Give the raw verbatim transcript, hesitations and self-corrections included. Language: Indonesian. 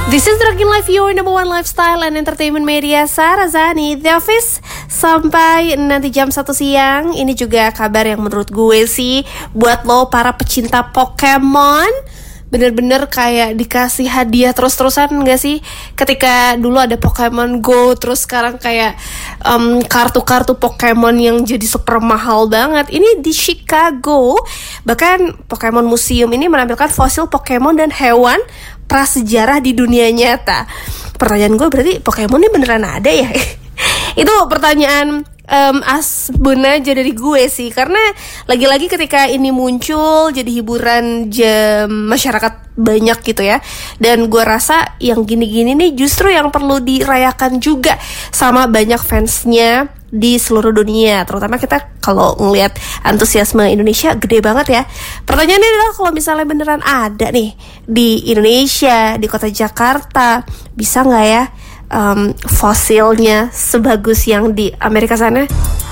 This is Dragon Life, your number one lifestyle and entertainment media. Sarah Zani, The Office, sampai nanti jam satu siang. Ini juga kabar yang menurut gue sih, buat lo para pecinta Pokemon, bener-bener kayak dikasih hadiah terus-terusan gak sih? Ketika dulu ada Pokemon Go, terus sekarang kayak um, kartu-kartu Pokemon yang jadi super mahal banget. Ini di Chicago, bahkan Pokemon Museum ini menampilkan fosil Pokemon dan hewan prasejarah di dunia nyata. Pertanyaan gue, berarti Pokemon ini beneran ada ya? Itu pertanyaan um, asbun aja dari gue sih. Karena lagi-lagi ketika ini muncul jadi hiburan jam masyarakat banyak gitu ya. Dan gue rasa yang gini-gini nih justru yang perlu dirayakan juga sama banyak fansnya di seluruh dunia. Terutama kita kalau ngelihat antusiasme Indonesia gede banget ya. Pertanyaannya adalah, kalau misalnya beneran ada nih di Indonesia, di kota Jakarta, bisa gak ya um, fosilnya sebagus yang di Amerika sana?